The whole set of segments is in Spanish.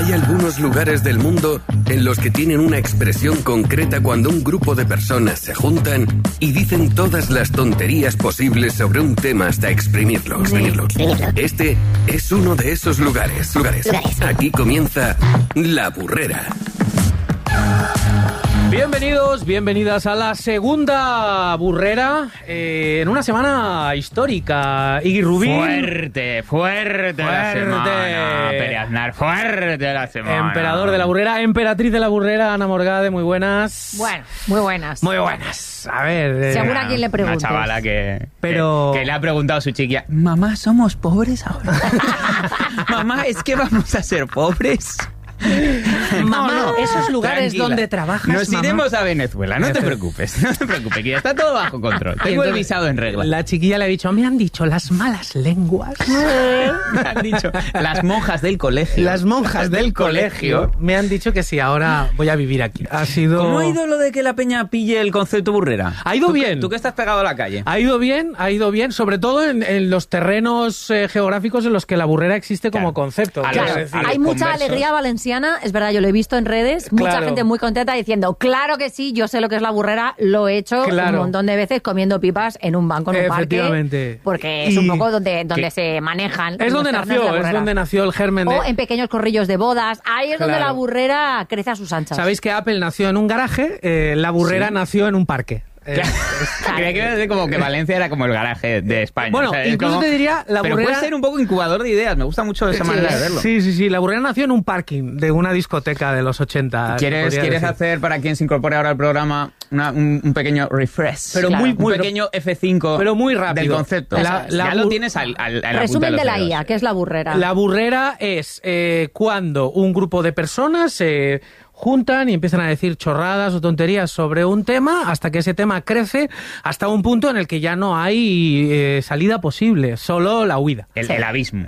Hay algunos lugares del mundo en los que tienen una expresión concreta cuando un grupo de personas se juntan y dicen todas las tonterías posibles sobre un tema hasta exprimirlo. Este es uno de esos lugares. Aquí comienza La Burrera. Bienvenidos, bienvenidas a la segunda burrera en una semana histórica. Iggy Rubín. Fuerte la semana. Pere Aznar, fuerte la semana. Emperador de la burrera, emperatriz de la burrera, Ana Morgade, muy buenas. Bueno, muy buenas. Muy buenas. A ver. Según a quien le preguntes. Una chavala que le ha preguntado a su chiquilla: mamá, ¿somos pobres ahora? Mamá, ¿es que vamos a ser pobres? Mamá, esos lugares tranquila. Donde trabajas, nos iremos a Venezuela, no te preocupes, que ya está todo bajo control. Tengo el visado en regla. La chiquilla le ha dicho: me han dicho las malas lenguas. Me han dicho las monjas del colegio. Las monjas del colegio me han dicho que sí, ahora voy a vivir aquí. ¿Cómo ha ido lo de que la peña pille el concepto burrera? Ha ido bien. ¿Tú que estás pegado a la calle? Ha ido bien, sobre todo en los terrenos geográficos en los que la burrera existe como concepto. Claro, hay mucha alegría valenciana, es verdad, yo lo he visto en redes, mucha gente muy contenta diciendo: claro que sí, yo sé lo que es la burrera, lo he hecho un montón de veces comiendo pipas en un banco, en un parque, porque es un poco donde se manejan. Es donde nació el germen de... O en pequeños corrillos de bodas, ahí es donde la burrera crece a sus anchas. Sabéis que Apple nació en un garaje, la burrera nació en un parque. Creía que iba a decir como que Valencia era como el garaje de España. Bueno, o sea, incluso te diría, la burrera... Pero puede ser un poco incubador de ideas, me gusta mucho esa manera de verlo. Sí, la burrera nació en un parking de una discoteca de los 80. ¿Quieres hacer, para quien se incorpore ahora al programa, un pequeño refresh? Pero muy pequeño F5, pero muy rápido, del concepto. Ya lo tienes al resumen de la IA, ¿qué es la burrera? La burrera es cuando un grupo de personas se juntan y empiezan a decir chorradas o tonterías sobre un tema hasta que ese tema crece hasta un punto en el que ya no hay salida posible, solo la huida. El abismo.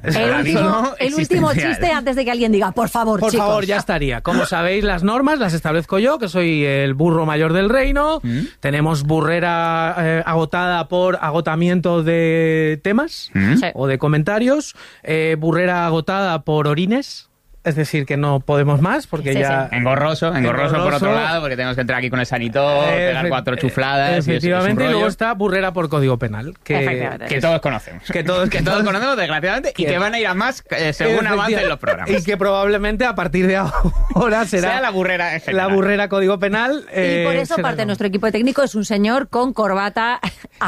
El último chiste antes de que alguien diga: por favor, chicos. Por favor, ya estaría. Como sabéis, las normas las establezco yo, que soy el burro mayor del reino. Tenemos burrera agotada por agotamiento de temas o de comentarios. Burrera agotada por orines. Es decir, que no podemos más porque ya... Engorroso por otro lado, porque tenemos que entrar aquí con el sanitor, pegar 4 chufladas... Efectivamente, y luego está burrera por código penal. Que todos conocemos. Que todos conocemos, desgraciadamente, y que van a ir a más según avancen los programas. Y que probablemente a partir de ahora sea la burrera en general. La burrera código penal. Y por eso parte de nuestro equipo técnico es un señor con corbata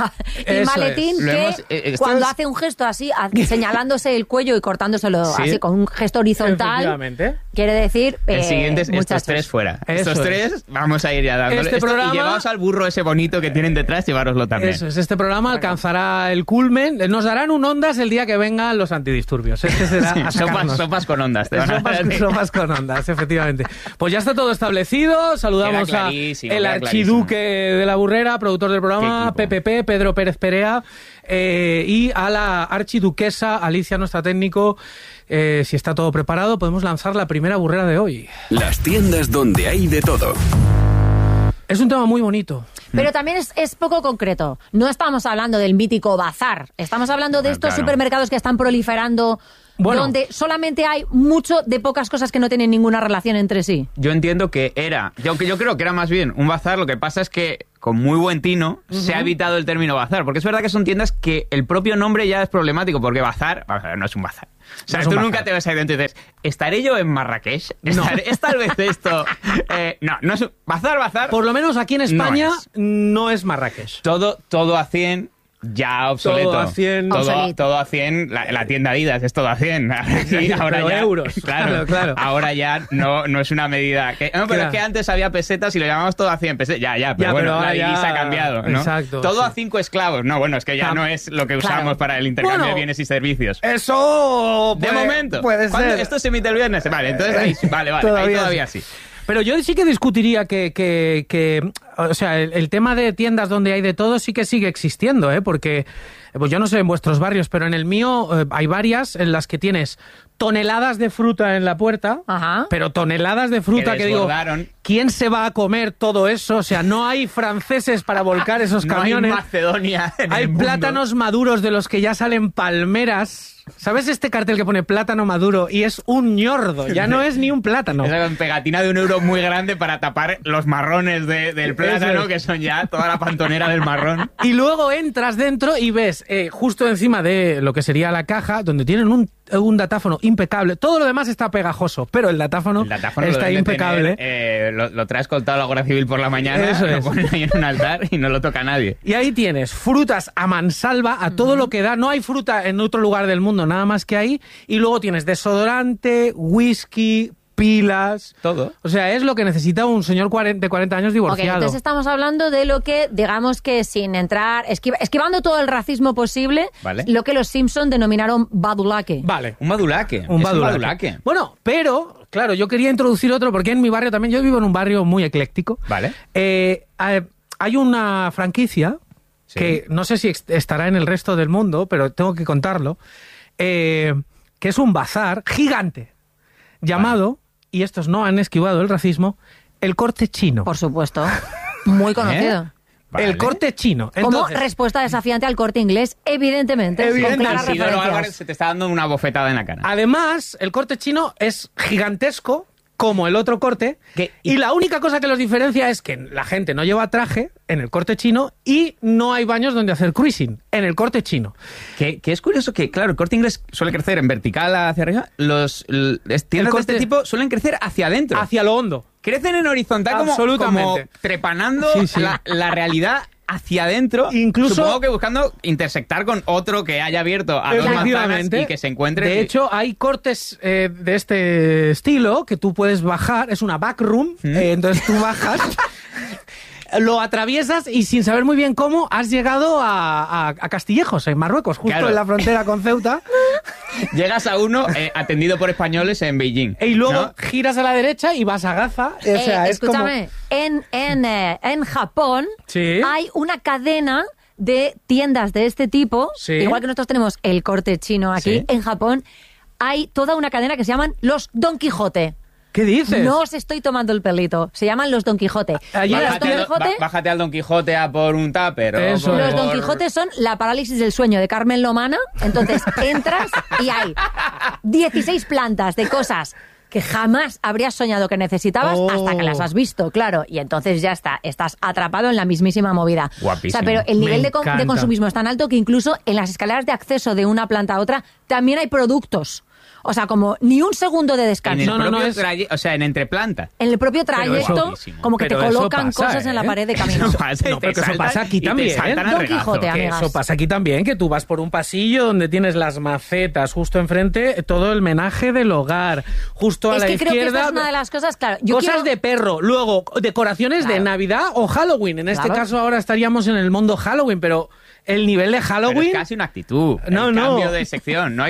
y maletín que cuando hace un gesto así, señalándose el cuello y cortándoselo así con un gesto horizontal... Quiere decir el siguiente es estos tres fuera. Estos tres vamos a ir ya dándole. Y llevaos al burro ese bonito que tienen detrás, llevároslo también. Eso es, este programa alcanzará el culmen. Nos darán un Ondas el día que vengan los antidisturbios. Este será sopas con ondas. Sopas con ondas, efectivamente. Pues ya está todo establecido. Saludamos al archiduque de la burrera, productor del programa, PPP, Pedro Pérez Perea, y a la archiduquesa Alicia, nuestra técnico. Si está todo preparado, podemos lanzar la primera burrera de hoy. Las tiendas donde hay de todo. Es un tema muy bonito. Pero también es poco concreto. No estamos hablando del mítico bazar. Estamos hablando de estos supermercados que están proliferando, donde solamente hay mucho de pocas cosas que no tienen ninguna relación entre sí. Yo entiendo que yo creo que era más bien un bazar. Lo que pasa es que con muy buen tino se ha evitado el término bazar, porque es verdad que son tiendas que el propio nombre ya es problemático, porque bazar no es un bazar. O sea, tú nunca te vas a identificar. ¿Estaré yo en Marrakech? No. ¿Es tal vez esto? No es bazar. Por lo menos aquí en España no es Marrakech. Todo a 100... Ya obsoleto. Todo a 100. La tienda Adidas es todo a 100. Sí, ahora ya, euros. Claro. Ahora ya no es una medida. Pero es que antes había pesetas y lo llamamos todo a 100 pesetas. Pero bueno, la divisa ha cambiado, ¿no? Exacto. Todo a 5 esclavos. No, bueno, es que ya no es lo que usamos para el intercambio de bienes y servicios. Eso. De momento. Puede ser. Esto se emite el viernes. Vale, entonces ahí todavía sí. Pero yo sí que discutiría que o sea, el tema de tiendas donde hay de todo sí que sigue existiendo, porque pues yo no sé en vuestros barrios, pero en el mío hay varias en las que tienes toneladas de fruta en la puerta, pero toneladas de fruta que digo, ¿quién se va a comer todo eso? O sea, no hay franceses para volcar esos camiones. No hay Macedonia en hay el mundo. Plátanos maduros de los que ya salen palmeras. ¿Sabes este cartel que pone plátano maduro? Y es un ñordo, ya no es ni un plátano. Es una pegatina de €1 muy grande para tapar los marrones del plátano, que son ya toda la pantonera del marrón. Y luego entras dentro y ves justo encima de lo que sería la caja, donde tienen un datáfono impecable. Todo lo demás está pegajoso, pero el datáfono está impecable. Lo traes coltado a la Guardia Civil por la mañana, lo ponen ahí en un altar y no lo toca nadie. Y ahí tienes frutas a mansalva, a todo lo que da. No hay fruta en otro lugar del mundo, nada más que ahí. Y luego tienes desodorante, whisky, pilas... Todo. O sea, es lo que necesita un señor de 40 años divorciado. Entonces estamos hablando de lo que, digamos que sin entrar... esquivando todo el racismo posible, lo que los Simpson denominaron badulaque. Vale. Un badulaque. Un badulaque. Bueno, pero, claro, yo quería introducir otro, porque en mi barrio también, yo vivo en un barrio muy ecléctico. Vale. Hay una franquicia que no sé si estará en el resto del mundo, pero tengo que contarlo, que es un bazar gigante llamado, y estos no han esquivado el racismo, el Corte Chino. Por supuesto, muy conocido. Vale. El Corte Chino. Entonces, como respuesta desafiante al Corte Inglés, evidentemente. Con claras referencias. Se te está dando una bofetada en la cara. Además, el Corte Chino es gigantesco, como el otro corte, y la única cosa que los diferencia es que la gente no lleva traje en el Corte Chino y no hay baños donde hacer cruising en el Corte Chino. Que es curioso que, claro, el Corte Inglés suele crecer en vertical hacia arriba, los tiendas de este tipo suelen crecer hacia adentro. Hacia lo hondo. Crecen en horizontal como trepanando la realidad hacia adentro, incluso supongo que buscando intersectar con otro que haya abierto a dos manzanas y que se encuentren. De hecho, hay cortes de este estilo que tú puedes bajar, es una backroom, entonces tú bajas, lo atraviesas y sin saber muy bien cómo has llegado a Castillejos, en Marruecos, justo en la frontera con Ceuta. Llegas a uno atendido por españoles en Beijing. Y luego giras a la derecha y vas a Gaza. O sea, escúchame, en Japón hay una cadena de tiendas de este tipo, igual que nosotros tenemos el Corte Chino aquí, en Japón hay toda una cadena que se llaman los Don Quijote. ¿Qué dices? No os estoy tomando el pelito. Se llaman los Don Quijote. Bájate al Don Quijote a por un tupper. Los Don Quijote son la parálisis del sueño de Carmen Lomana. Entonces entras y hay 16 plantas de cosas que jamás habrías soñado que necesitabas hasta que las has visto, claro. Y entonces ya está, estás atrapado en la mismísima movida. Guapísimo. O sea, pero el nivel de consumismo es tan alto que incluso en las escaleras de acceso de una planta a otra también hay productos. O sea, como ni un segundo de descanso. O sea, en entreplanta. En el propio trayecto, como que te colocan cosas en la pared de camino. Pero eso pasa aquí también. Don Quijote, amigas. Eso pasa aquí también, que tú vas por un pasillo donde tienes las macetas, justo enfrente, todo el menaje del hogar. Justo a la izquierda. Creo que esta es una de las cosas, claro. Cosas de perro. Luego, decoraciones de Navidad o Halloween. En este caso ahora estaríamos en el mundo Halloween, pero... El nivel de Halloween... Pero es casi una actitud, cambio de sección. No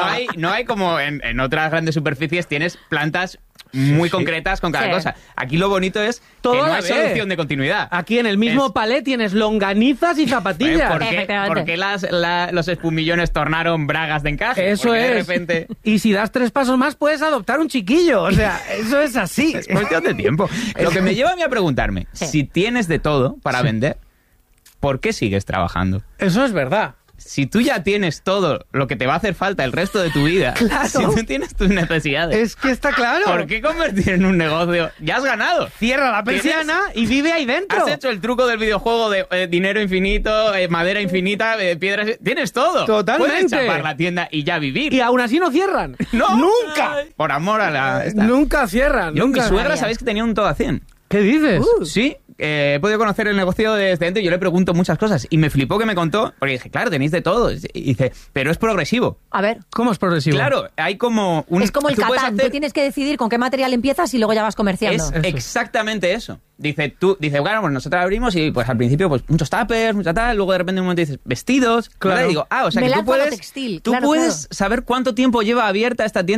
hay como en otras grandes superficies tienes plantas muy concretas con cada cosa. Aquí lo bonito es que no hay solución de continuidad. Aquí en el mismo palé tienes longanizas y zapatillas. ¿Por qué los espumillones tornaron bragas de encaje? Eso es. De repente... Y si das 3 pasos más puedes adoptar un chiquillo. O sea, eso es así. Es cuestión de tiempo. Lo que me lleva a mí a preguntarme, si tienes de todo para vender... ¿Por qué sigues trabajando? Eso es verdad. Si tú ya tienes todo lo que te va a hacer falta el resto de tu vida, si tú tienes tus necesidades... Es que está claro. ¿Por qué convertir en un negocio? ¡Ya has ganado! Cierra la persiana y vive ahí dentro. Has hecho el truco del videojuego de dinero infinito, madera infinita, piedras... Tienes todo. Totalmente. Puedes chapar la tienda y ya vivir. Y aún así no cierran. ¡No! ¡Nunca! Por amor a la... Nunca cierran. Yo, mi suegra, ¿sabéis que tenía un todo a 100? ¿Qué dices? Sí, he podido conocer el negocio desde dentro y yo le pregunto muchas cosas. Y me flipó que me contó, porque dije, claro, tenéis de todo. Y dice, pero es progresivo. A ver. ¿Cómo es progresivo? Claro, hay como un... Es como el Catán, tú tienes que decidir con qué material empiezas y luego ya vas comerciando. Es exactamente eso. Dice, bueno, pues nosotros abrimos y pues al principio pues muchos tuppers, mucha tal, luego de repente un momento dices, vestidos. Claro. Y digo, o sea que tú puedes saber cuánto tiempo lleva abierta esta tienda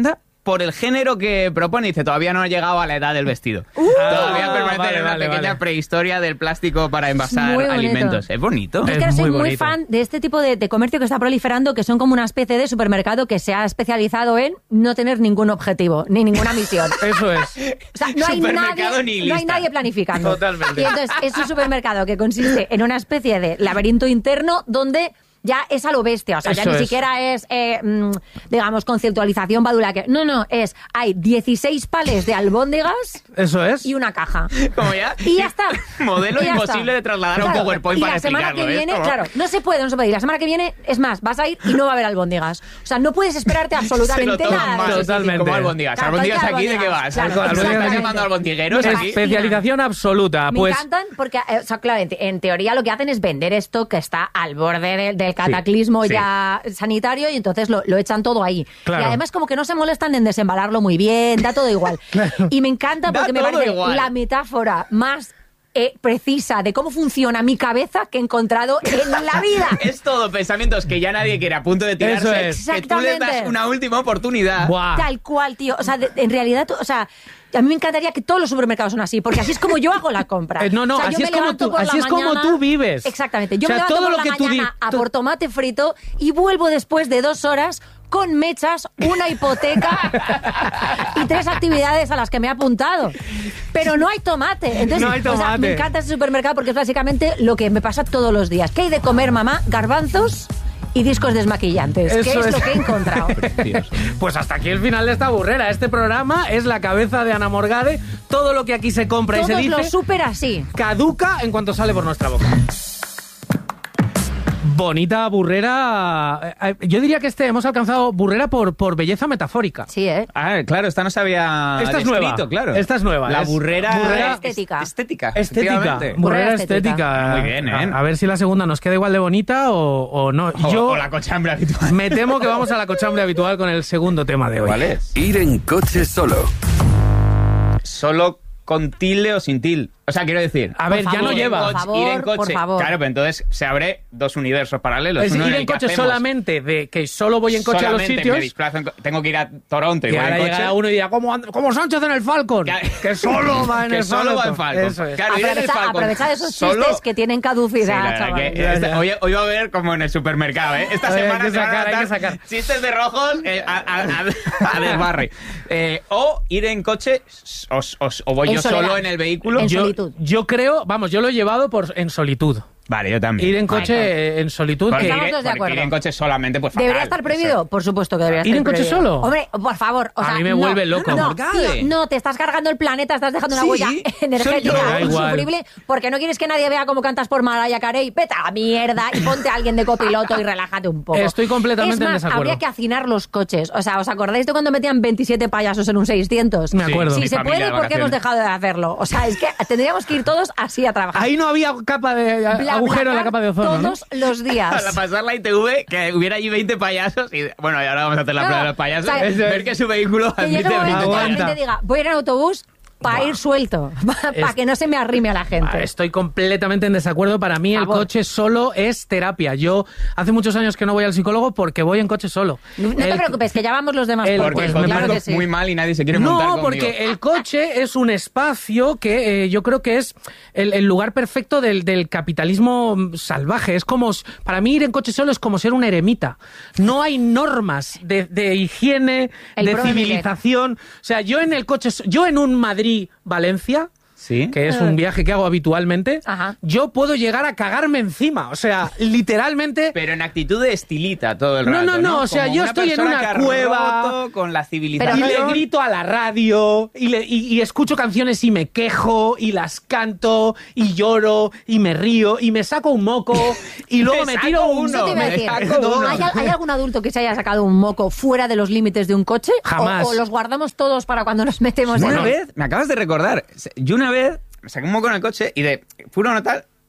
por el género que propone. Dice, todavía no ha llegado a la edad del vestido. Todavía permanece en una pequeña prehistoria del plástico para envasar alimentos. Es bonito. Es que soy muy fan de este tipo de comercio que está proliferando, que son como una especie de supermercado que se ha especializado en no tener ningún objetivo, ni ninguna misión. Eso es. O sea, no hay nadie planificando. Totalmente. Y entonces es un supermercado que consiste en una especie de laberinto interno donde ya es a lo bestia, o sea, ya ni siquiera es, digamos, conceptualización badulaque. No, hay 16 pales de albóndigas. Eso es. Y una caja. Como ya. Y ya está. Modelo imposible de trasladar a un PowerPoint para explicarlo. Y la semana que viene, claro, no se puede. Y la semana que viene, es más, vas a ir y no va a haber albóndigas. O sea, no puedes esperarte absolutamente nada. Totalmente. Como albóndigas. ¿Albóndigas aquí de qué vas? ¿Estás llamando albondigueros aquí? Especialización absoluta. Me encantan porque, o sea, claro, en teoría lo que hacen es vender esto que está al borde del cataclismo ya sanitario, y entonces lo echan todo ahí. Claro. Y además como que no se molestan en desembalarlo muy bien, da todo igual. Y me encanta porque me parece la metáfora más precisa de cómo funciona mi cabeza que he encontrado en la vida. Es todo pensamientos que ya nadie quiere, a punto de tirarse. Eso es. Que tú les das una última oportunidad. Wow. Tal cual, tío. O sea, en realidad, o sea, a mí me encantaría que todos los supermercados son así, porque así es como yo hago la compra. No, o sea, así es como tú vives. Exactamente. Yo me levanto por la mañana a por tomate frito y vuelvo después de 2 horas con mechas, una hipoteca y 3 actividades a las que me he apuntado. Pero no hay tomate. Entonces, no hay tomate. O sea, me encanta ese supermercado porque es básicamente lo que me pasa todos los días. ¿Qué hay de comer, mamá? Garbanzos y discos desmaquillantes. ¿Qué es lo que he encontrado? Pues hasta aquí el final de esta burrera. Este programa es la cabeza de Ana Morgade. Todo lo que aquí se compra y se dice... Todos lo súper así. Caduca en cuanto sale por nuestra boca. Bonita burrera. Yo diría que hemos alcanzado burrera por belleza metafórica. Sí, ¿eh? Ah, claro, esta no se había Esta es nueva, claro. Esta es nueva. La burrera estética. Estética. Burrera estética. Muy bien, ¿eh? A ver si la segunda nos queda igual de bonita o no. O la cochambre habitual. Me temo que vamos a la cochambre habitual con el segundo tema de hoy. ¿Cuál es? Ir en coche solo. Solo con tilde o sin tilde. O sea, quiero decir... A ver, ya no lleva. Ir en coche. Por favor. Claro, pero entonces se abre 2 universos paralelos. Es ir en coche solamente, de que solo voy en coche solamente a los sitios. Me desplazo tengo que ir a Toronto y voy en coche. Llegará uno y dirá, como Sánchez en el Falcon. Que solo va en el Falcon. Solo va en Falcon. Eso es. Claro, aprovecha de esos chistes que tienen caducidad, chaval. Hoy va a ver como en el supermercado, ¿eh? Esta semana hay que sacar chistes de rojos a desbarre. O ir en coche, o voy yo solo en el vehículo. En solitud. Yo creo, yo lo he llevado en solitud. Vale, yo también. Ir en coche en solitud. Porque estamos todos de acuerdo. Ir en coche solamente, pues fatal. ¿Debería estar prohibido? Por supuesto que debería estar prohibido. ¿Ir en coche solo? Hombre, por favor. O sea, a mí me vuelve loco. No, tío, no, te estás cargando el planeta, estás dejando una huella energética insufrible porque no quieres que nadie vea cómo cantas por Mariah Carey. Vete a la mierda y ponte a alguien de copiloto y relájate un poco. Estoy completamente en desacuerdo. Habría que hacinar los coches. O sea, ¿os acordáis de cuando metían 27 payasos en un 600? Me acuerdo. Si se puede, ¿por qué hemos dejado de hacerlo? O sea, es que tendríamos que ir todos así a trabajar. Ahí no había capa de agujero en la capa de ozono. Todos los días. Para pasar la ITV, que hubiera allí 20 payasos y bueno, y ahora vamos a hacer la prueba de los payasos. O sea, ver que su vehículo admite 20 payasos. Que la gente diga, voy a ir en autobús para ir suelto, para que no se me arrime a la gente. Estoy completamente en desacuerdo. Para mí el coche solo es terapia. Yo hace muchos años que no voy al psicólogo porque voy en coche solo. No te preocupes, que ya vamos los demás. Porque el coche es muy mal y nadie se quiere montar conmigo. No, porque el coche es un espacio que yo creo que es el lugar perfecto del capitalismo salvaje. Es como, para mí ir en coche solo es como ser un eremita. No hay normas de higiene, de civilización. O sea, yo en un Madrid-Valencia, ¿sí? Que es un viaje que hago habitualmente, ajá, yo puedo llegar a cagarme encima. O sea, literalmente... Pero en actitud de estilita todo el rato, No, o sea, yo estoy en una cueva con la civilización. Y le grito a la radio y escucho canciones y me quejo y las canto y lloro y me río y me saco un moco y luego me tiro uno. ¿Hay algún adulto que se haya sacado un moco fuera de los límites de un coche? Jamás. ¿O los guardamos todos para cuando nos metemos en Una vez, me acabas de recordar, yo una vez me saqué un moco en el coche y de puro notal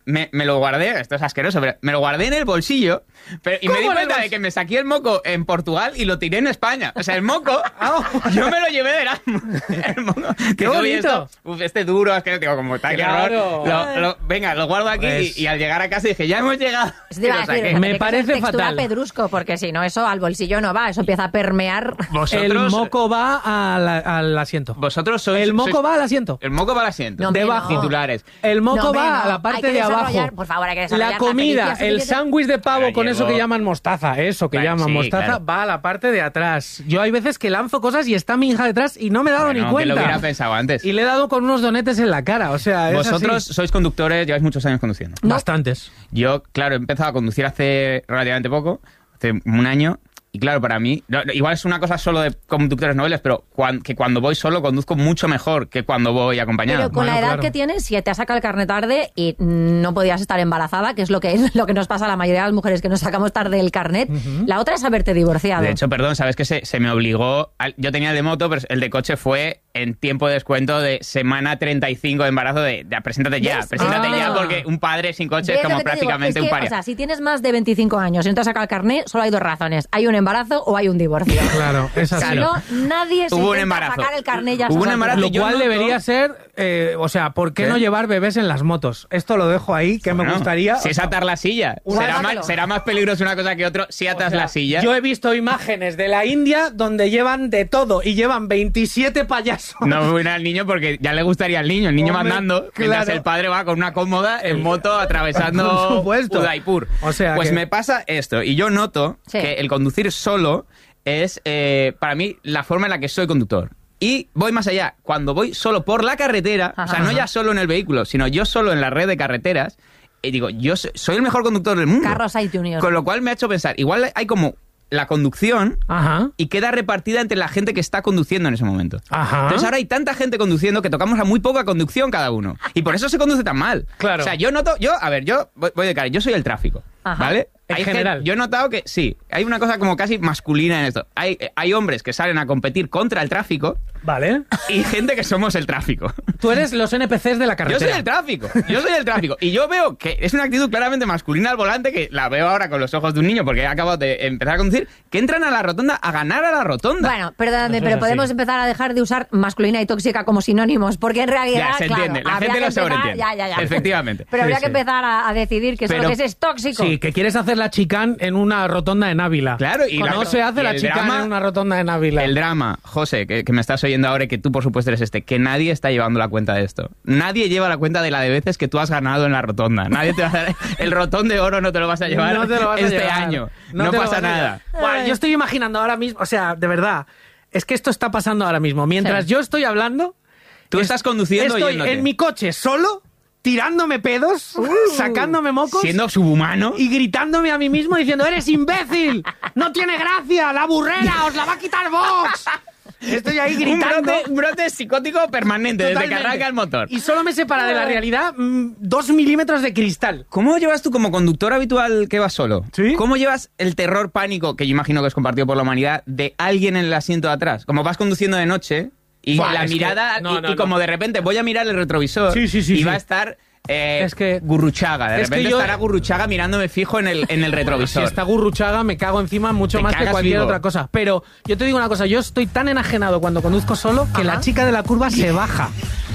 me lo guardé, esto es asqueroso, pero me lo guardé en el bolsillo y me di cuenta de que me saqué el moco en Portugal y lo tiré en España. O sea, el moco, yo me lo llevé de Erasmus. ¡Qué bonito! Este duro, es que digo, como tal, claro. Venga, lo guardo aquí y al llegar a casa dije, ya hemos llegado. Me parece fatal. Pedrusco, porque si no, eso al bolsillo no va, eso empieza a permear. El moco va al asiento. Vosotros sois... El moco va al asiento. El moco va al asiento. Debajo. Titulares. El moco va a la parte de abajo. Por favor, hay que desarrollar la comida, el sándwich de pavo con eso que llaman mostaza, va a la parte de atrás. Yo hay veces que lanzo cosas y está mi hija detrás y no me he dado ni cuenta. Que lo hubiera pensado antes. Y le he dado con unos donetes en la cara, o sea, vosotros sois conductores, lleváis muchos años conduciendo. No. Bastantes. Yo, claro, he empezado a conducir hace relativamente poco, hace un año. Y claro, para mí, igual es una cosa solo de conductores noveles, pero cuando voy solo conduzco mucho mejor que cuando voy acompañado. Pero con la edad que tienes, si te has sacado el carnet tarde y no podías estar embarazada, que es lo que nos pasa a la mayoría de las mujeres que nos sacamos tarde el carnet, la otra es haberte divorciado. De hecho, perdón, sabes que se me obligó, yo tenía el de moto, pero el de coche fue en tiempo de descuento de semana 35 de embarazo de preséntate ya, porque un padre sin coche es como prácticamente un paria. O sea, si tienes más de 25 años y no te has sacado el carnet, solo hay dos razones. Hay un embarazo o hay un divorcio. Claro, es así. Si no, nadie se intenta sacar el carnet ya. Hubo un embarazo, lo cual debería ser, o sea, ¿por qué no llevar bebés en las motos? Esto lo dejo ahí, que me gustaría... Si es atar la silla. Será más peligroso una cosa que otra si atas la silla. Yo he visto imágenes de la India donde llevan de todo y llevan 27 payasos. No voy al niño porque ya le gustaría al niño, mandando, mientras el padre va con una cómoda en moto atravesando Udaipur. O sea, pues me pasa esto, y yo noto que el conducir solo es, para mí, la forma en la que soy conductor. Y voy más allá, cuando voy solo por la carretera, o sea, no ya solo en el vehículo, sino yo solo en la red de carreteras, digo, yo soy el mejor conductor del mundo. Carros hay Junior. Con lo cual me ha hecho pensar, igual hay como la conducción y queda repartida entre la gente que está conduciendo en ese momento. Entonces ahora hay tanta gente conduciendo que tocamos a muy poca conducción cada uno. Y por eso se conduce tan mal. Claro. O sea, yo voy de cara, yo soy el tráfico, ¿vale? En general. Yo he notado que sí, hay una cosa como casi masculina en esto. Hay hombres que salen a competir contra el tráfico. Vale. Y gente que somos el tráfico. Tú eres los NPCs de la carretera. Yo soy el tráfico. Y yo veo que es una actitud claramente masculina al volante, que la veo ahora con los ojos de un niño porque he acabado de empezar a conducir, que entran a la rotonda a ganar a la rotonda. Bueno, perdóname, pero podemos empezar a dejar de usar masculina y tóxica como sinónimos, porque en realidad, ya, se entiende. La gente lo sobreentiende. Ya. Efectivamente. Pero habría que empezar a decidir que eso lo que es tóxico. Sí, que quieres hacer la chicán en una rotonda en Ávila. Claro, no se hace la chicán en una rotonda en Ávila. El drama, José, que me estás oyendo ahora y que tú, por supuesto, eres que nadie está llevando la cuenta de esto. Nadie lleva la cuenta de la de veces que tú has ganado en la rotonda. Nadie te va a dar... El rotón de oro no te lo vas a llevar año. No pasa nada. Bueno, yo estoy imaginando ahora mismo, o sea, de verdad, es que esto está pasando ahora mismo. Mientras yo estoy hablando... Tú estás conduciendo estoy en mi coche solo... tirándome pedos, sacándome mocos... Siendo subhumano. Y gritándome a mí mismo diciendo, ¡eres imbécil! ¡No tiene gracia! ¡La burrera! ¡Os la va a quitar Vox! Estoy ahí gritando. Un brote psicótico permanente. Totalmente. Desde que arranca el motor. Y solo me separa de la realidad 2 milímetros de cristal. ¿Cómo llevas tú como conductor habitual que vas solo? ¿Sí? ¿Cómo llevas el terror pánico, que yo imagino que es compartido por la humanidad, de alguien en el asiento de atrás? Como vas conduciendo de noche... Y la mirada, como de repente voy a mirar el retrovisor y va a estar Gurruchaga. De repente estará Gurruchaga mirándome fijo en el retrovisor. Si está Gurruchaga me cago encima mucho más que cualquier otra cosa. Pero yo te digo una cosa, yo estoy tan enajenado cuando conduzco solo que la chica de la curva se baja.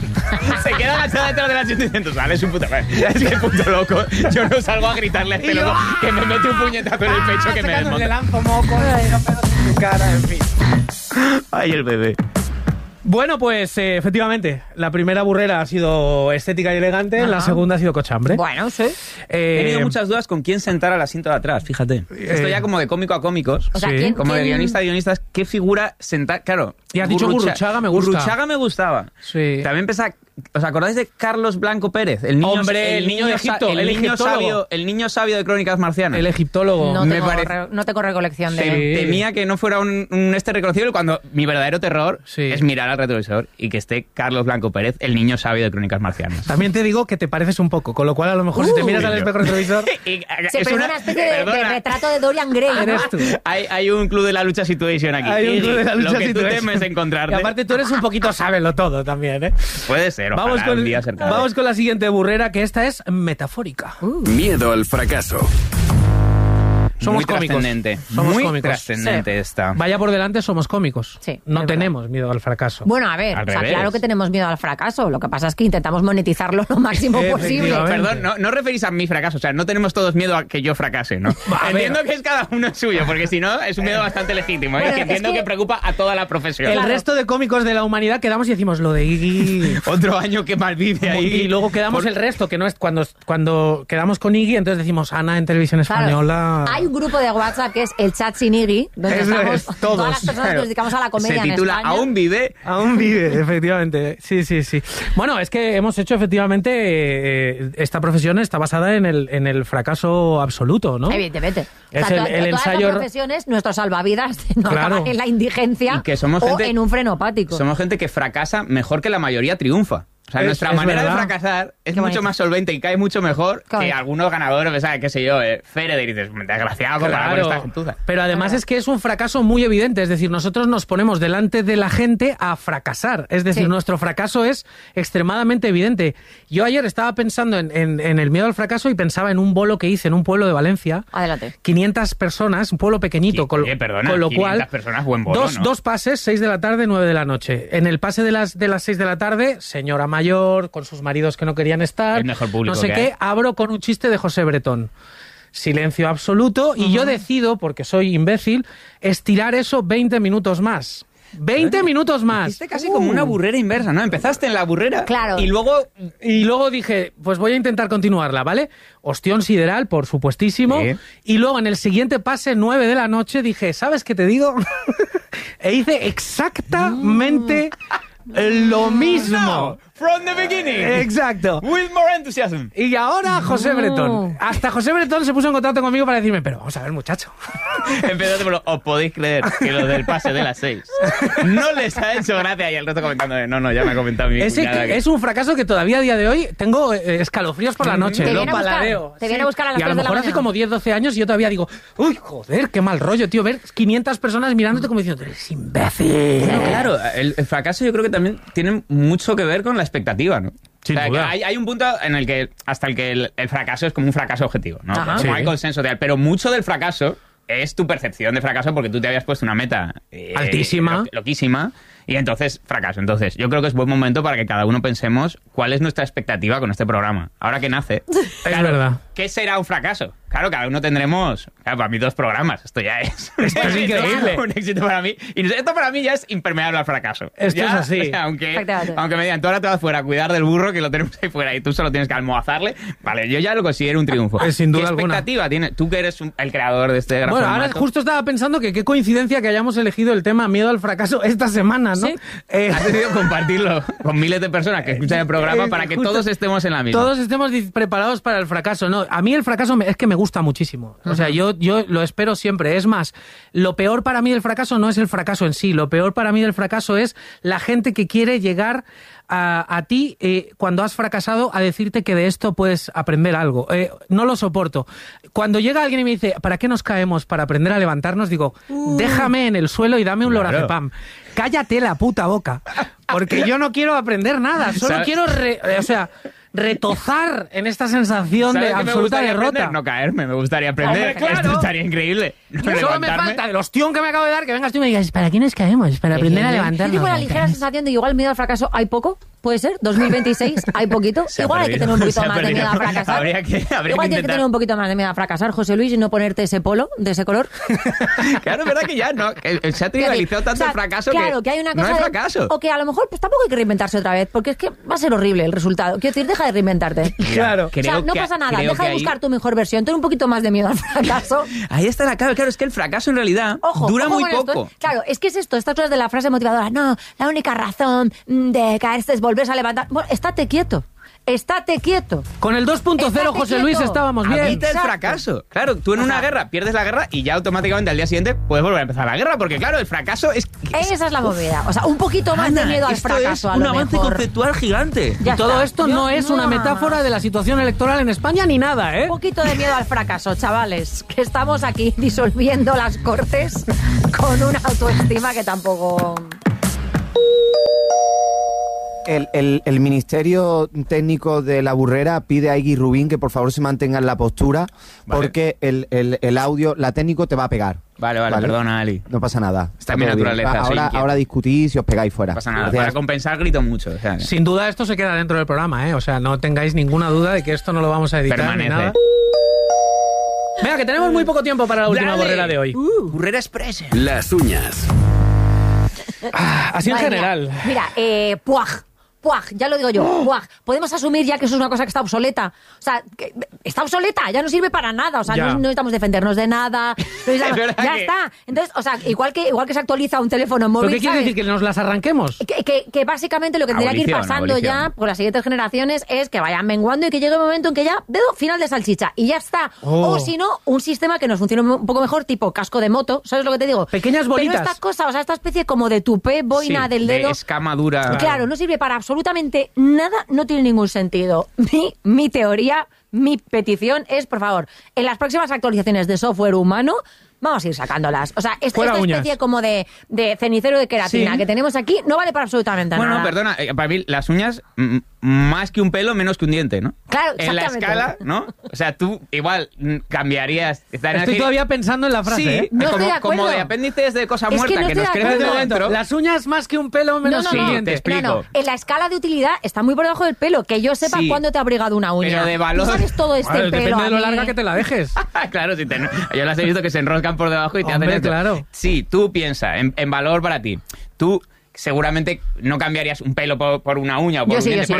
Se queda agachada detrás de la chica diciendo, sales un puto... Es que puto loco. Yo no salgo a gritarle a este loco que me mete un puñetazo en el pecho que me desmonta. Le lanzo mocos y no pedos en su cara, en fin. Ay, el bebé. Bueno, pues efectivamente, la primera burrera ha sido estética y elegante, la segunda ha sido cochambre. Bueno, sí. He tenido muchas dudas con quién sentar al asiento de atrás, fíjate. Esto ya como de cómico a cómicos, o sea, como de guionista a guionistas, ¿qué figura sentar? Claro. Y has dicho Gurruchaga me gusta. Gurruchaga me gustaba. Sí. También pensaba... ¿Os acordáis de Carlos Blanco Pérez? El niño, el niño de Egipto, el niño sabio de Crónicas Marcianas. El egiptólogo. No tengo recolección de él. Temía que no fuera un reconocible cuando mi verdadero terror es mirar al retrovisor y que esté Carlos Blanco Pérez, el niño sabio de Crónicas Marcianas. También te digo que te pareces un poco, con lo cual a lo mejor si te miras al espejo retrovisor... Se pone una especie de retrato de Dorian Gray, ¿no? Eres tú. Hay un club de la lucha situation aquí. Hay un club de la lucha lo que situation. tú temes encontrarte. Y aparte tú eres un poquito sábelo todo también, ¿eh? Puede ser, vamos con la siguiente burrera, que esta es metafórica. Miedo al fracaso. Somos muy cómicos. Trascendente. Somos muy cómicos. trascendente esta. Vaya por delante, somos cómicos. Sí, no es tenemos verdad. miedo al fracaso. Bueno, a ver, claro que tenemos miedo al fracaso. Lo que pasa es que intentamos monetizarlo lo máximo posible. Perdón, no referís a mi fracaso. O sea, no tenemos todos miedo a que yo fracase, ¿no? Entiendo que es cada uno suyo, porque si no, es un miedo bastante legítimo. Bueno, que entiendo que preocupa a toda la profesión. El resto de cómicos de la humanidad quedamos y decimos lo de Iggy. Otro año que malvive ahí. Y luego quedamos el resto, que no es cuando quedamos con Iggy, entonces decimos Ana en Televisión Española. Hay un grupo de WhatsApp que es el Chat sin Iggy, donde estamos todas las personas que nos dedicamos a la comedia Se titula en España. ¿Aún vive? Aún vive, efectivamente. Sí. Bueno, es que hemos hecho efectivamente esta profesión está basada en el fracaso absoluto, ¿no? Evidentemente. Es o sea, el todas ensayo... las profesiones, nuestro salvavidas no acaban en la indigencia y que somos o gente, en un frenopático. Somos gente que fracasa mejor que la mayoría triunfa. O sea, nuestra manera de fracasar es mucho más solvente y cae mucho mejor que algunos ganadores, o sea, qué sé yo, Federer, y dices, desgraciado, comparado con esta gentuza. Pero además es que es un fracaso muy evidente, es decir, nosotros nos ponemos delante de la gente a fracasar, es decir, nuestro fracaso es extremadamente evidente. Yo ayer estaba pensando en el miedo al fracaso y pensaba en un bolo que hice en un pueblo de Valencia. Adelante. 500 personas, un pueblo pequeñito, con lo cual, personas, buen bolo, dos pases, 6 de la tarde, 9 de la noche. En el pase de las 6 de la tarde, señora mayor, con sus maridos que no querían estar, el mejor público no sé qué, abro con un chiste de José Bretón. Silencio absoluto, y yo decido, porque soy imbécil, estirar eso 20 minutos más. 20 minutos más. Hiciste casi como una burrera inversa, ¿no? Empezaste en la burrera claro. y luego dije, pues voy a intentar continuarla, ¿vale? Ostión sideral, por supuestísimo. Sí. Y luego en el siguiente pase, 9 de la noche, dije, ¿sabes qué te digo? E hice exactamente... lo mismo. No, from the beginning. Exacto. With more enthusiasm. Y ahora José Bretón. Hasta José Bretón se puso en contacto conmigo para decirme, pero vamos a ver, muchacho. Empezaste por os podéis creer que lo del pase de las 6 no les ha hecho gracia, y el resto comentando, no, ya me ha comentado mi cuñada que... Es un fracaso que todavía a día de hoy tengo escalofríos por la noche. Lo paladeo. Te viene a buscar a las 3 de la mañana. Y a lo mejor hace como 10, 12 años y yo todavía digo, uy, joder, qué mal rollo, tío, ver 500 personas mirándote como diciendo, eres imbécil. Bueno, claro, el fracaso yo creo que también tiene mucho que ver con la expectativa, ¿no? Sin duda. Que hay un punto en el que hasta el que el fracaso es como un fracaso objetivo, ¿no? Ajá. Como hay consenso real, pero mucho del fracaso es tu percepción de fracaso porque tú te habías puesto una meta altísima, loquísima, y entonces fracaso. Entonces yo creo que es buen momento para que cada uno pensemos cuál es nuestra expectativa con este programa. Ahora que nace, es verdad. ¿Qué será un fracaso? Claro, cada uno tendremos, para mí 2 programas. Esto ya es. Esto es increíble. Un éxito para mí. Y esto para mí ya es impermeable al fracaso. Esto es así. O sea, aunque me digan, tú ahora te vas fuera a cuidar del burro que lo tenemos ahí fuera y tú solo tienes que almohazarle. Vale, yo ya lo considero un triunfo. Sin duda ¿Qué expectativa tienes? Tú que eres el creador de este gran Bueno, formato. ahora justo estaba pensando que qué coincidencia que hayamos elegido el tema miedo al fracaso esta semana, ¿no? ¿Sí? Has decidido compartirlo con miles de personas que escuchan el programa para que todos estemos en la misma. Todos estemos preparados para el fracaso. No, a mí el fracaso es que me gusta muchísimo. O sea, yo lo espero siempre. Es más, lo peor para mí del fracaso no es el fracaso en sí. Lo peor para mí del fracaso es la gente que quiere llegar a ti cuando has fracasado a decirte que de esto puedes aprender algo. No lo soporto. Cuando llega alguien y me dice, ¿para qué nos caemos? Para aprender a levantarnos, digo, déjame en el suelo y dame un lorazepam. Cállate la puta boca. Porque yo no quiero aprender nada. Solo quiero retozar en esta sensación de absoluta derrota. Aprender? No caerme, me gustaría aprender. Hombre, claro. Esto estaría increíble. Solo me falta del ostión que me acabo de dar que vengas tú y me digas, ¿para qué nos caemos? Para aprender a levantarnos. Yo tengo la ligera sensación de igual miedo al fracaso hay poco. ¿Puede ser? ¿2026? ¿Hay poquito? Igual hay que tener un poquito más de miedo a fracasar. Habría que Igual tienes que tener un poquito más de miedo a fracasar, José Luis, y no ponerte ese polo de ese color. Claro, es verdad que ya no. Se ha trivializado tanto el fracaso que hay una cosa no es fracaso. O que a lo mejor pues tampoco hay que reinventarse otra vez, porque es que va a ser horrible el resultado. Quiero decir, deja de reinventarte. Claro. O sea, no pasa nada, deja de buscar tu mejor versión, ten un poquito más de miedo al fracaso. Ahí está la clave, claro, es que el fracaso en realidad dura muy poco. Esto. Claro, es que es esto, estas cosas de la frase motivadora. No, la única razón de caerse es volverse a levantar. Bueno, estate quieto. Estate quieto. Con el 2.0, José Luis, estábamos bien. Evita el fracaso. Claro, tú en una guerra pierdes la guerra y ya automáticamente al día siguiente puedes volver a empezar la guerra, porque claro, el fracaso es... Esa es la movida. O sea, un poquito más de miedo al fracaso. Es un avance conceptual gigante. Y todo esto no es una metáfora de la situación electoral en España ni nada, ¿eh? Un poquito de miedo al fracaso, chavales. Que estamos aquí disolviendo las Cortes con una autoestima que tampoco... El Ministerio Técnico de la Burrera pide a Iggy Rubín que por favor se mantenga en la postura, porque el audio, la técnico te va a pegar. Vale, perdona, Ali. No pasa nada. Está mi naturaleza. Ahora discutís y os pegáis fuera. No pasa nada. Para compensar grito mucho. O sea, sin duda esto se queda dentro del programa, ¿eh? O sea, no tengáis ninguna duda de que esto no lo vamos a editar. Permanece. Ni nada. Venga, que tenemos muy poco tiempo para la última burrera de hoy. Burrera Express. Las uñas. Así en general. Mira, puaj, ya lo digo yo, puaj. Podemos asumir ya que eso es una cosa que está obsoleta. O sea, que está obsoleta, ya no sirve para nada. O sea, no necesitamos defendernos de nada. Ya está. Entonces, o sea, igual que se actualiza un teléfono móvil. ¿Pero qué quiere decir? ¿Que nos las arranquemos? Que básicamente lo que tendría que ir pasando ya por las siguientes generaciones es que vayan menguando y que llegue un momento en que ya, dedo final de salchicha. Y ya está. O si no, un sistema que nos funcione un poco mejor, tipo casco de moto. ¿Sabes lo que te digo? Pequeñas bolitas. Pero estas cosas, o sea, esta especie como de tupé, boina del dedo. De escamadura. Claro, no sirve para absolutamente nada, no tiene ningún sentido. Mi teoría, mi petición es, por favor, en las próximas actualizaciones de software humano, vamos a ir sacándolas. O sea, esta especie como de cenicero de queratina que tenemos aquí no vale para absolutamente nada. Bueno, perdona, para mí las uñas, más que un pelo, menos que un diente, ¿no? Claro, en la escala, ¿no? O sea, tú igual cambiarías... Estoy todavía pensando en la frase, sí, ¿eh? No como de apéndices de cosa muerta que nos crecen de dentro. Las uñas más que un pelo, menos que un diente. Te explico. No. En la escala de utilidad está muy por debajo del pelo. Que yo sepa cuándo te ha abrigado una uña. Pero de valor... ¿Tú sabes todo este pelo? Depende de lo larga que te la dejes. Claro, yo las he visto que se enroscan por debajo y te hacen esto. Claro. Sí, tú piensa en valor para ti. Tú seguramente no cambiarías un pelo por una uña o por un diente.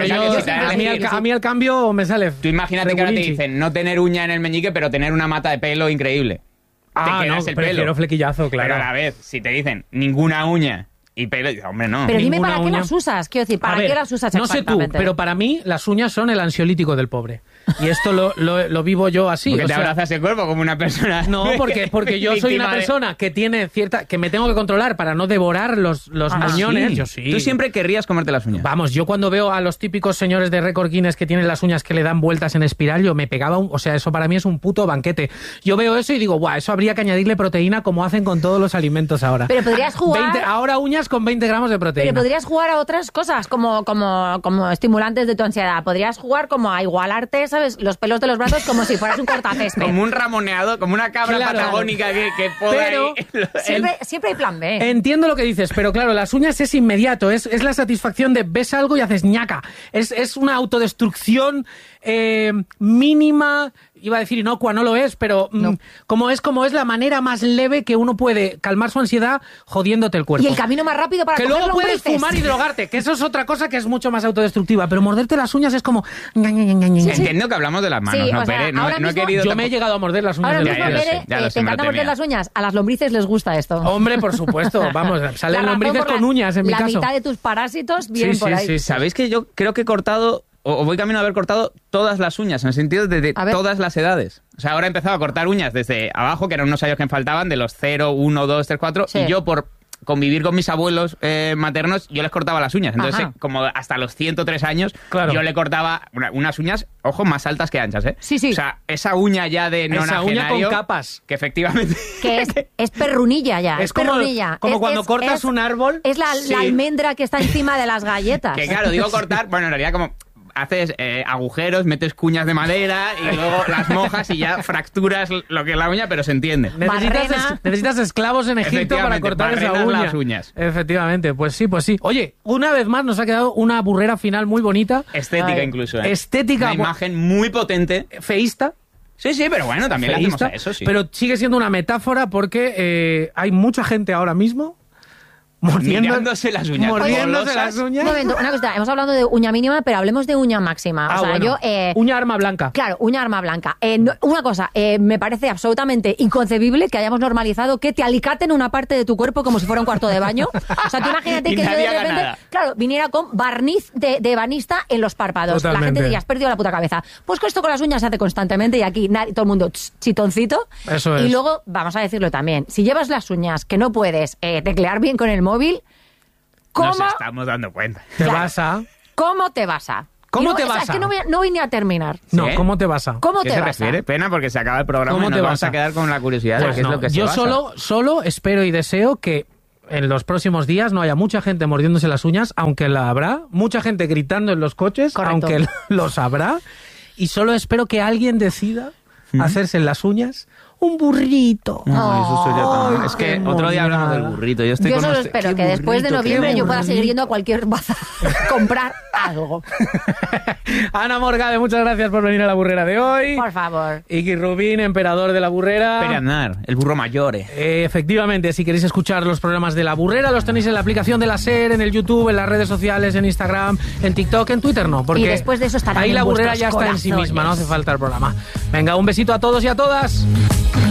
A mí el cambio me sale. Tú imagínate que ahora te dicen no tener uña en el meñique, pero tener una mata de pelo increíble. Te quedas el pelo. Prefiero flequillazo, claro. Pero a la vez, si te dicen ninguna uña y pelo, hombre, no. Pero dime, ¿para qué las usas? Quiero decir, ¿para qué las usas exactamente? No sé tú, pero para mí las uñas son el ansiolítico del pobre. Y esto lo vivo yo así. Porque te abrazas el cuerpo como una persona. No, porque yo soy una persona que tiene que me tengo que controlar para no devorar los muñones. Sí. Yo sí. Tú siempre querrías comerte las uñas. Vamos, yo cuando veo a los típicos señores de récord Guinness que tienen las uñas que le dan vueltas en espiral, yo me pegaba o sea, eso para mí es un puto banquete. Yo veo eso y digo, eso habría que añadirle proteína como hacen con todos los alimentos ahora. Pero podrías jugar... ahora uñas con 20 gramos de proteína. Pero podrías jugar a otras cosas como estimulantes de tu ansiedad. Podrías jugar como a igualarte, ¿sabes? Los pelos de los brazos como si fueras un cortacésped. Como un ramoneado, como una cabra patagónica que poda. Pero siempre hay plan B. Entiendo lo que dices, pero claro, las uñas es inmediato, es la satisfacción de ves algo y haces ñaca. Es una autodestrucción mínima, iba a decir inocua, no lo es, pero como es la manera más leve que uno puede calmar su ansiedad jodiéndote el cuerpo. Y el camino más rápido para que luego puedes fumar y drogarte, que eso es otra cosa que es mucho más autodestructiva, pero morderte las uñas es como... Entiendo que hablamos de las manos, sí, no, o sea, Pere, no he querido... Yo me he llegado a morder las uñas. Ahora mismo, Pere, te encanta morder las uñas. A las lombrices les gusta esto. Hombre, por supuesto, vamos, salen lombrices con uñas en mi caso. La mitad de tus parásitos vienen por ahí. Sí. ¿Sabéis que yo creo que he cortado... O voy camino a haber cortado todas las uñas, en el sentido de todas las edades. O sea, ahora he empezado a cortar uñas desde abajo, que eran unos años que me faltaban, de los 0, 1, 2, 3, 4, y yo por convivir con mis abuelos maternos, yo les cortaba las uñas. Entonces, como hasta los 103 años, yo le cortaba unas uñas, ojo, más altas que anchas, ¿eh? Sí. O sea, esa uña ya de nonagenario... Esa uña con capas. Que efectivamente... Que es perrunilla ya, es perrunilla. Como cuando cortas un árbol... Es la almendra que está encima de las galletas. Que claro, digo cortar, bueno, en realidad como... Haces agujeros, metes cuñas de madera y luego las mojas y ya fracturas lo que es la uña, pero se entiende. Necesitas esclavos en Egipto para cortar esa uña. Las uñas. Efectivamente, pues sí. Oye, una vez más nos ha quedado una burrera final muy bonita. Estética incluso. Estética. Una imagen muy potente. Feísta. Sí, pero bueno, también le hacemos a eso, sí. Pero sigue siendo una metáfora porque hay mucha gente ahora mismo Mordiéndose las uñas. Mordiéndose las uñas. Un momento, una cosa, hemos hablado de uña mínima, pero hablemos de uña máxima. O sea, bueno. Uña arma blanca. Claro, uña arma blanca. Una cosa, me parece absolutamente inconcebible que hayamos normalizado que te alicaten una parte de tu cuerpo como si fuera un cuarto de baño. O sea, tú imagínate que yo de repente, claro, viniera con barniz de banista en los párpados. Totalmente. La gente diría, has perdido la puta cabeza. Pues esto con las uñas se hace constantemente y aquí todo el mundo chitoncito. Eso es. Y luego, vamos a decirlo también, si llevas las uñas que no puedes teclear bien con el móvil, ¿cómo? Nos estamos dando cuenta. ¿Cómo te vas a? ¿Cómo te vas a? Es que no vine a terminar. No, ¿sí? ¿Cómo te vas a? ¿Cómo te vas a? ¿Qué se refiere? Pena porque se acaba el programa y nos vamos a quedar con la curiosidad de qué es lo que se basa. Yo solo espero y deseo que en los próximos días no haya mucha gente mordiéndose las uñas, aunque la habrá, mucha gente gritando en los coches, correcto, aunque los habrá, y solo espero que alguien decida hacerse en las uñas un burrito. Eso sería es que otro día hablamos del burrito. Yo solo espero que después de noviembre yo pueda seguir yendo a cualquier bazar a comprar algo. Ana Morgade, muchas gracias por venir a La Burrera de hoy. Por favor. Iggy Rubín, emperador de La Burrera. Pereaznar, el burro mayor. Efectivamente, si queréis escuchar los programas de La Burrera, los tenéis en la aplicación de la SER, en el YouTube, en las redes sociales, en Instagram, en TikTok, en Twitter no. Porque y después de eso estará ahí La Burrera ya está en sí misma, no hace falta el programa. Venga, un besito a todos y a todas.